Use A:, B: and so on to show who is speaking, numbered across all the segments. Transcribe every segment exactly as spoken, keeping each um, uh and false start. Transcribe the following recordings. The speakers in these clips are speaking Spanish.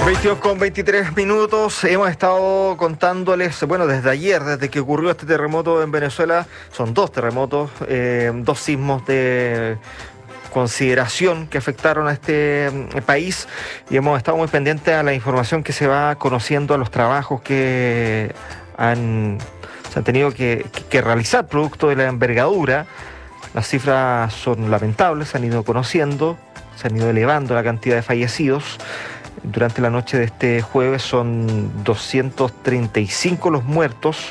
A: veintidós con veintitrés minutos, hemos estado contándoles, bueno, desde ayer, desde que ocurrió este terremoto en Venezuela, son dos terremotos, eh, dos sismos de consideración que afectaron a este eh, país, y hemos estado muy pendientes a la información que se va conociendo, a los trabajos que han, se han tenido que, que realizar producto de la envergadura. Las cifras son lamentables, se han ido conociendo, se han ido elevando la cantidad de fallecidos. Durante la noche de este jueves son doscientos treinta y cinco los muertos,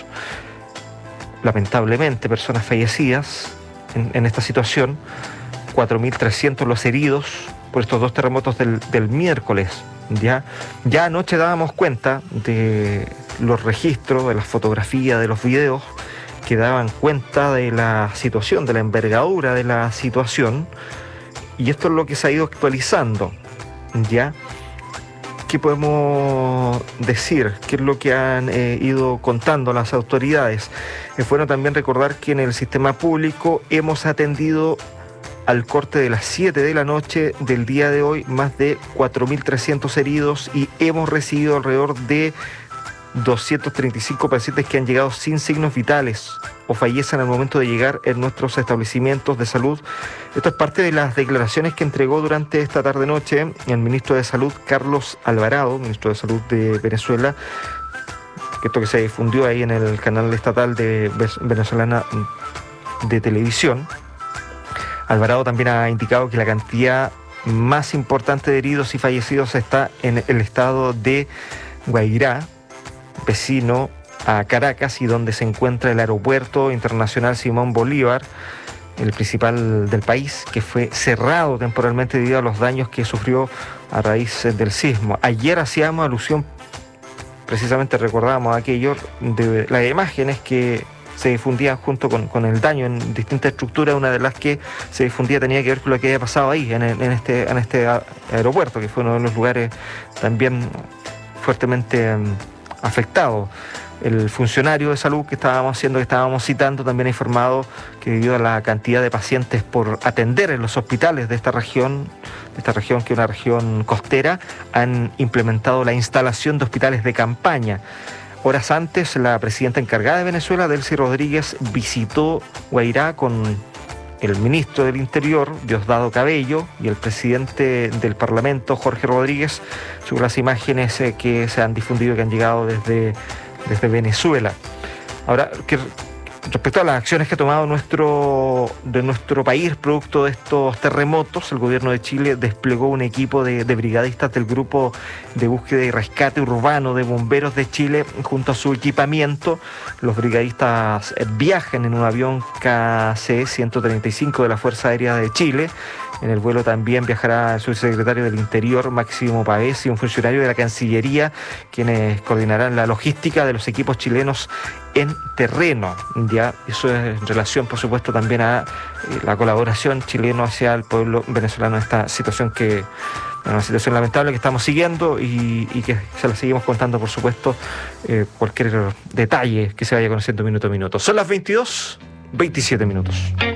A: lamentablemente personas fallecidas en, en esta situación, cuatro mil trescientos los heridos por estos dos terremotos del, del miércoles. Ya, ya anoche dábamos cuenta de los registros, de las fotografías, de los videos que daban cuenta de la situación, de la envergadura de la situación, y esto es lo que se ha ido actualizando. Ya, ¿qué podemos decir? ¿Qué es lo que han eh, ido contando las autoridades? Es bueno también recordar que en el sistema público hemos atendido al corte de las siete de la noche del día de hoy más de cuatro mil trescientos heridos, y hemos recibido alrededor de doscientos treinta y cinco pacientes que han llegado sin signos vitales o fallecen al momento de llegar en nuestros establecimientos de salud. Esto es parte de las declaraciones que entregó durante esta tarde-noche el ministro de Salud, Carlos Alvarado, ministro de Salud de Venezuela, esto que se difundió ahí en el canal estatal de venezolana de televisión. Alvarado también ha indicado que la cantidad más importante de heridos y fallecidos está en el estado de Guairá, vecino a Caracas, y donde se encuentra el aeropuerto internacional Simón Bolívar, el principal del país, que fue cerrado temporalmente debido a los daños que sufrió a raíz del sismo. Ayer hacíamos alusión, precisamente recordábamos aquello de las imágenes que se difundían junto con, con el daño en distintas estructuras. Una de las que se difundía tenía que ver con lo que había pasado ahí, en, en, este, en este aeropuerto, que fue uno de los lugares también fuertemente um, afectado. El funcionario de salud que estábamos haciendo, que estábamos citando, también ha informado que debido a la cantidad de pacientes por atender en los hospitales de esta región, de esta región que es una región costera, han implementado la instalación de hospitales de campaña. Horas antes, la presidenta encargada de Venezuela, Delcy Rodríguez, visitó Guairá con el ministro del Interior, Diosdado Cabello, y el presidente del Parlamento, Jorge Rodríguez, sobre las imágenes eh, que se han difundido, que han llegado desde, desde Venezuela. Ahora, que respecto a las acciones que ha tomado nuestro, de nuestro país producto de estos terremotos, el gobierno de Chile desplegó un equipo de, de brigadistas del Grupo de Búsqueda y Rescate Urbano de Bomberos de Chile junto a su equipamiento. Los brigadistas viajan en un avión K C ciento treinta y cinco de la Fuerza Aérea de Chile. En el vuelo también viajará el subsecretario del Interior, Máximo Pavés, y un funcionario de la Cancillería, quienes coordinarán la logística de los equipos chilenos en terreno. Ya, eso es en relación, por supuesto, también a eh, la colaboración chilena hacia el pueblo venezolano en esta situación que, una situación lamentable que estamos siguiendo y, y que se la seguimos contando, por supuesto, eh, cualquier detalle que se vaya conociendo minuto a minuto. Son las veintidós, veintisiete minutos.